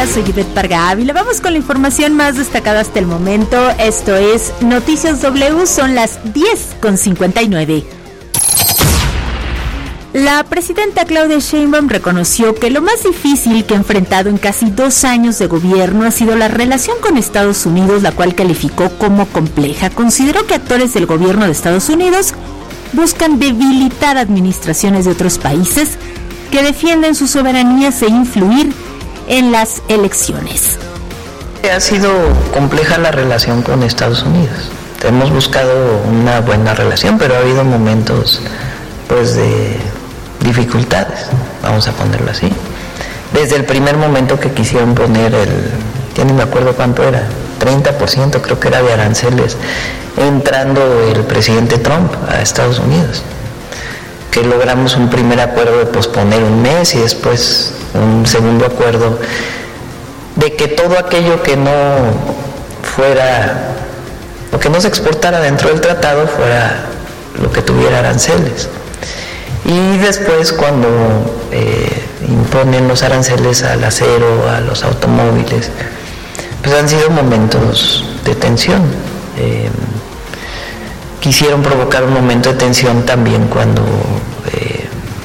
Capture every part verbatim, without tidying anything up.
días, soy Ivette Parga Ávila. Vamos con la información más destacada hasta el momento. Esto es Noticias W, son las diez con cincuenta y nueve. La presidenta Claudia Sheinbaum reconoció que lo más difícil que ha enfrentado en casi dos años de gobierno ha sido la relación con Estados Unidos, la cual calificó como compleja. Consideró que actores del gobierno de Estados Unidos buscan debilitar administraciones de otros países que defienden sus soberanías e influir en las elecciones. Ha sido compleja la relación con Estados Unidos. Hemos buscado una buena relación, pero ha habido momentos pues de dificultades, vamos a ponerlo así. Desde el primer momento que quisieron poner el, ya ni me acuerdo cuánto era, treinta por ciento creo que era de aranceles, entrando el presidente Trump a Estados Unidos, que logramos un primer acuerdo de posponer un mes y después un segundo acuerdo de que todo aquello que no fuera, lo que no se exportara dentro del tratado fuera lo que tuviera aranceles. Y después cuando eh, imponen los aranceles al acero, a los automóviles, pues han sido momentos de tensión. Eh, quisieron provocar un momento de tensión también cuando eh,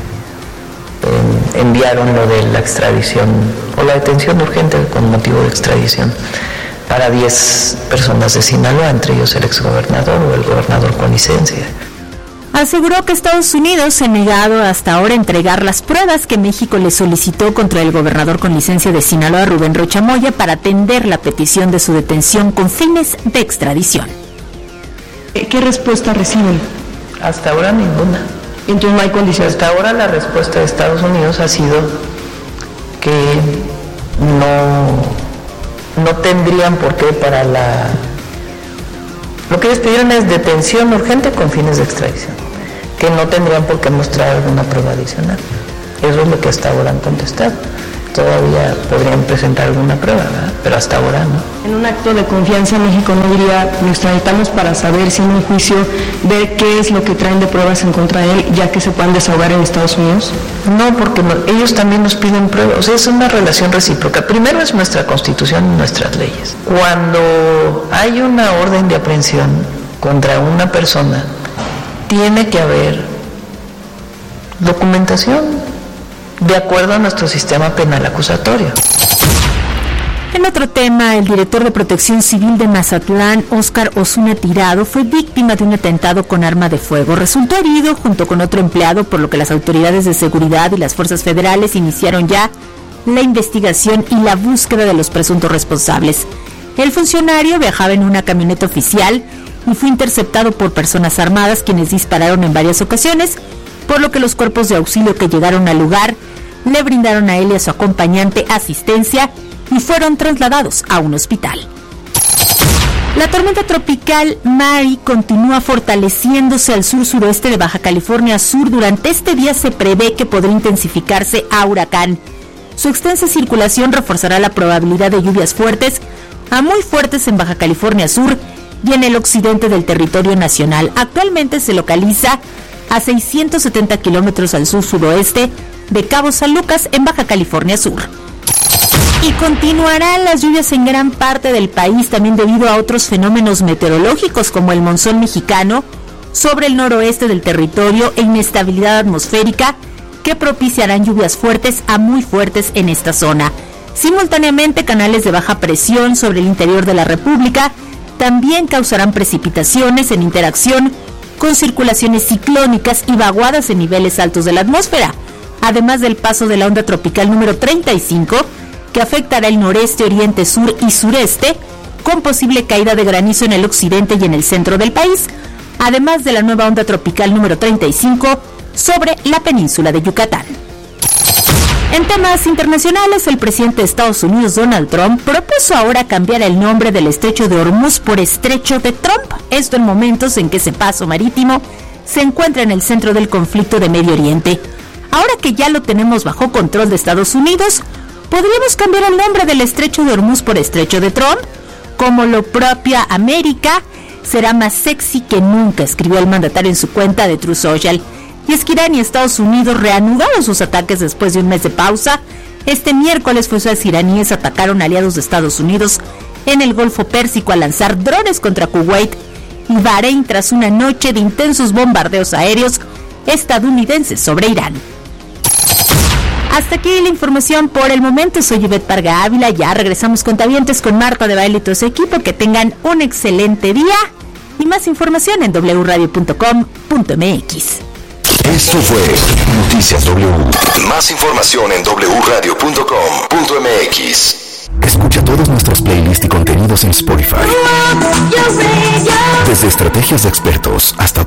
enviaron lo de la extradición o la detención urgente con motivo de extradición para diez personas de Sinaloa, entre ellos el exgobernador o el gobernador con licencia. Aseguró que Estados Unidos se ha negado hasta ahora a entregar las pruebas que México le solicitó contra el gobernador con licencia de Sinaloa, Rubén Rocha Moya, para atender la petición de su detención con fines de extradición. ¿Qué respuesta reciben? Hasta ahora ninguna. Entonces no hay condiciones. Hasta ahora la respuesta de Estados Unidos ha sido que no, no tendrían por qué para la... Lo que ellos pidieron es detención urgente con fines de extradición, que no tendrían por qué mostrar alguna prueba adicional. Eso es lo que hasta ahora han contestado. Todavía podrían presentar alguna prueba, ¿verdad? Pero hasta ahora no. En un acto de confianza, México no diría, lo extraditamos para saber si en un juicio ver qué es lo que traen de pruebas en contra de él, ya que se puedan desahogar en Estados Unidos. No, porque no, ellos también nos piden pruebas. O sea, es una relación recíproca. Primero es nuestra Constitución y nuestras leyes. Cuando hay una orden de aprehensión contra una persona, tiene que haber documentación de acuerdo a nuestro sistema penal acusatorio. En otro tema, el director de Protección Civil de Mazatlán, Óscar Osuna Tirado, fue víctima de un atentado con arma de fuego. Resultó herido junto con otro empleado, por lo que las autoridades de seguridad y las fuerzas federales iniciaron ya la investigación y la búsqueda de los presuntos responsables. El funcionario viajaba en una camioneta oficial y fue interceptado por personas armadas, quienes dispararon en varias ocasiones, por lo que los cuerpos de auxilio que llegaron al lugar le brindaron a él y a su acompañante asistencia y fueron trasladados a un hospital. La tormenta tropical Mary continúa fortaleciéndose al sur-suroeste de Baja California Sur. Durante este día se prevé que podrá intensificarse a huracán. Su extensa circulación reforzará la probabilidad de lluvias fuertes a muy fuertes en Baja California Sur y en el occidente del territorio nacional. Actualmente se localiza a seiscientos setenta kilómetros al sur-suroeste de Cabo San Lucas, en Baja California Sur. Y continuarán las lluvias en gran parte del país, también debido a otros fenómenos meteorológicos como el monzón mexicano sobre el noroeste del territorio e inestabilidad atmosférica que propiciarán lluvias fuertes a muy fuertes en esta zona. Simultáneamente, canales de baja presión sobre el interior de la República también causarán precipitaciones en interacción con circulaciones ciclónicas y vaguadas en niveles altos de la atmósfera, además del paso de la onda tropical número treinta y cinco, que afectará el noreste, oriente, sur y sureste, con posible caída de granizo en el occidente y en el centro del país, además de la nueva onda tropical número treinta y cinco sobre la península de Yucatán. En temas internacionales, el presidente de Estados Unidos, Donald Trump, propuso ahora cambiar el nombre del estrecho de Hormuz por Estrecho de Trump. Esto en momentos en que ese paso marítimo se encuentra en el centro del conflicto de Medio Oriente. Ahora que ya lo tenemos bajo control de Estados Unidos, ¿podríamos cambiar el nombre del estrecho de Hormuz por Estrecho de Trump? Como lo propia América, será más sexy que nunca, escribió el mandatario en su cuenta de Truth Social. Y es que Irán y Estados Unidos reanudaron sus ataques después de un mes de pausa Este miércoles fuerzas iraníes atacaron aliados de Estados Unidos en el Golfo Pérsico al lanzar drones contra Kuwait y Bahrein tras una noche de intensos bombardeos aéreos estadounidenses sobre Irán. Hasta aquí la información por el momento. Soy Ivette Parga Ávila. Ya regresamos cuentavientes con Marta de Baile y todo su equipo. Que tengan un excelente día y más información en doble u radio punto com punto m x. Esto fue Noticias W. Más información en doble u radio punto com punto m x. Escucha todos nuestros playlists y contenidos en Spotify. Desde estrategias de expertos hasta